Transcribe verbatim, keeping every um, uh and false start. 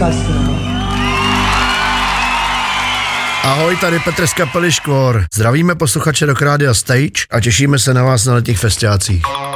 Slastného. Ahoj, tady Petr z kapely Škvor. Zdravíme posluchače Rock Rádia Stage a těšíme se na vás na letních festiácích.